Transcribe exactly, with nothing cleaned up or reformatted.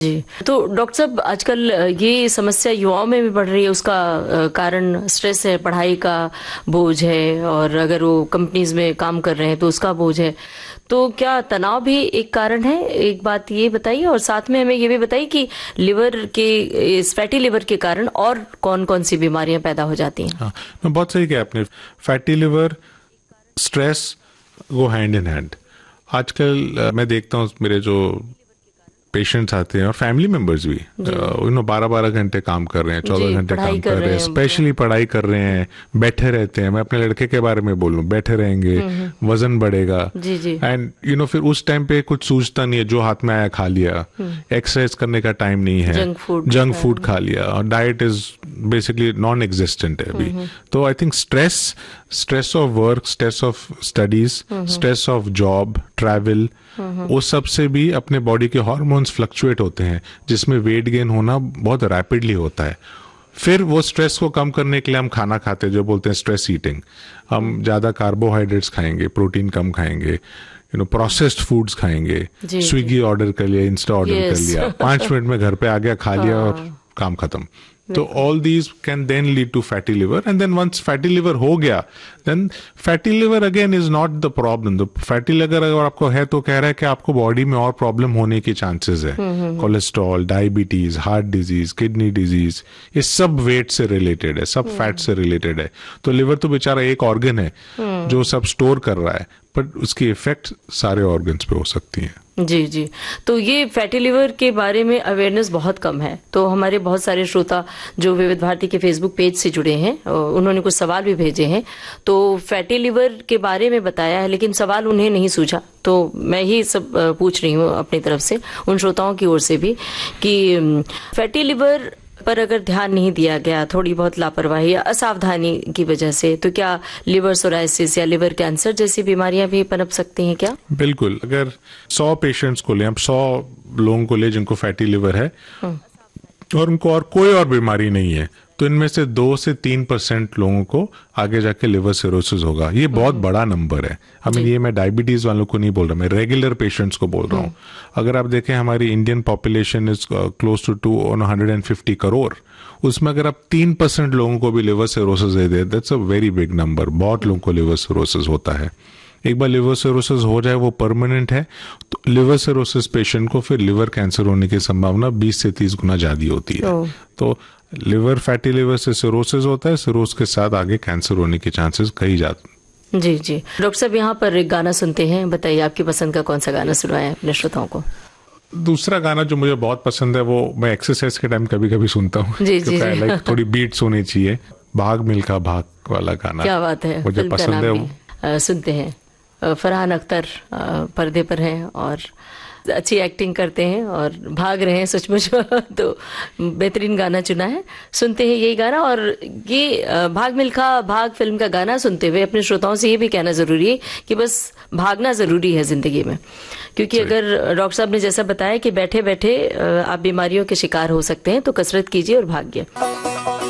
जी, तो डॉक्टर साहब आजकल ये समस्या युवाओं में भी बढ़ रही है, उसका कारण स्ट्रेस है, पढ़ाई का बोझ है, और अगर वो कंपनीज में काम कर रहे हैं तो उसका बोझ है। तो क्या तनाव भी एक कारण है? एक बात ये बताइए, और साथ में हमें ये भी बताइए कि लिवर के, इस फैटी लिवर के कारण और कौन कौन सी बीमारियां पैदा हो जाती हैं? हाँ, मैं बहुत सही कहा आपने। फैटी लिवर, स्ट्रेस वो हैंड इन हैंड। आजकल मैं देखता हूँ मेरे जो पेशेंट्स आते हैं और फैमिली मेंबर्स भी, यू नो बारह बारह घंटे काम कर रहे हैं, चौदह घंटे काम कर रहे हैं, स्पेशली पढ़ाई कर रहे हैं, बैठे रहते हैं। मैं अपने लड़के के बारे में बोलूं, बैठे रहेंगे, वजन बढ़ेगा, एंड यू नो फिर उस टाइम पे कुछ सूझता नहीं है, जो हाथ में आया खा लिया, एक्सरसाइज करने का टाइम नहीं है, जंक फूड जंक फूड खा लिया, और diet is basically non existent है अभी। तो I think stress stress of work, stress of studies, stress of job, travel, वो सब से भी अपने बॉडी के हार्मोन्स फ्लक्चुएट होते हैं, जिसमें वेट गेन होना बहुत रैपिडली होता है। फिर वो स्ट्रेस को कम करने के लिए हम खाना खाते हैं, जो बोलते हैं स्ट्रेस ईटिंग। हम ज्यादा कार्बोहाइड्रेट्स खाएंगे, प्रोटीन कम खाएंगे, यू नो प्रोसेस्ड फूड्स खाएंगे, स्विगी ऑर्डर कर लिया, इंस्टा ऑर्डर कर लिया, पांच मिनट में घर पे आ गया, खा लिया और काम खत्म। तो all these can then lead to fatty liver, and then once fatty liver हो गया, then fatty liver again is not the problem. The fatty liver अगर आपको है तो कह रहा है कि आपको बॉडी में और प्रॉब्लम होने की चांसेस है। Cholesterol, diabetes, heart disease, kidney disease, ये सब वेट से रिलेटेड है, सब फैट से रिलेटेड है। तो लिवर तो बेचारा एक ऑर्गन है जो सब स्टोर कर रहा है, बट उसकी इफेक्ट सारे ऑर्गन्स पे हो सकती है। जी जी, तो ये फैटी लिवर के बारे में अवेयरनेस बहुत कम है। तो हमारे बहुत सारे श्रोता जो विविध भारती के फेसबुक पेज से जुड़े हैं, उन्होंने कुछ सवाल भी भेजे हैं। तो फैटी लिवर के बारे में बताया है, लेकिन सवाल उन्हें नहीं सूझा, तो मैं ही सब पूछ रही हूँ अपनी तरफ से, उन श्रोताओं की ओर से भी, कि फैटी लिवर पर अगर ध्यान नहीं दिया गया, थोड़ी बहुत लापरवाही या असावधानी की वजह से, तो क्या लिवर सोराइसिस या लिवर कैंसर जैसी बीमारियां भी पनप सकती हैं क्या? बिल्कुल। अगर सौ पेशेंट्स को ले, हम सौ लोगों को ले जिनको फैटी लिवर है और उनको और कोई और बीमारी नहीं है, तो इनमें से दो से तीन परसेंट लोगों को आगे जाके लिवर सिरोसिस होगा। ये बहुत बड़ा नंबर है। आई मीन ये मैं डायबिटीज वालों को नहीं बोल रहा, मैं रेगुलर पेशेंट्स को बोल रहा हूँ। अगर आप देखें हमारी Indian population is close to two hundred and fifty crore, उसमें अगर आप तीन परसेंट लोगों को भी liver cirrhosis they they, that's a very big number. बहुत लोगों को लिवर सिरोसिस होता है। एक बार लिवर सिरोसिस हो जाए, वो परमानेंट है, तो लिवर सिरोसिस पेशेंट को फिर लिवर कैंसर होने की संभावना बीस से तीस गुना ज्यादा होती है। तो लिवर, फैटी लिवर से सिरोसिस होता है, सिरोसिस के साथ आगे कैंसर होने के चांसेस कई जाते। जी जी, डॉक्टर साहब यहाँ पर एक गाना सुनते हैं, बताइए आपकी पसंद का कौन सा गाना सुनाएं अपने श्रोताओं को? दूसरा गाना जो मुझे बहुत पसंद है, वो मैं एक्सरसाइज के टाइम कभी कभी सुनता हूँ, क्योंकि लाइक थोड़ी बीट्स होनी चाहिए। भाग मिल्खा भाग वाला गाना, क्या बात है, मुझे पसंद है। आ, सुनते हैं। फरहान अख्तर पर्दे पर हैं और अच्छी एक्टिंग करते हैं और भाग रहे हैं सचमुच, तो बेहतरीन गाना चुना है। सुनते हैं यही गाना, और ये भाग मिल्खा भाग फिल्म का गाना सुनते हुए अपने श्रोताओं से ये भी कहना जरूरी है कि बस भागना जरूरी है जिंदगी में, क्योंकि अगर डॉक्टर साहब ने जैसा बताया कि बैठे बैठे आप बीमारियों के शिकार हो सकते हैं, तो कसरत कीजिए और भागिए।